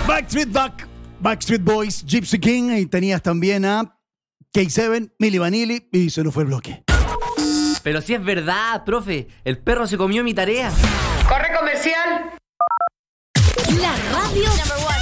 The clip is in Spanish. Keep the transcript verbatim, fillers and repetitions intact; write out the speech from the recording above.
Backstreet Back, Backstreet Boys, Gypsy King, y tenías también a K siete, Milli Vanilli, y se nos fue el bloque. Pero si es verdad, profe, el perro se comió mi tarea. ¡Corre comercial! La radio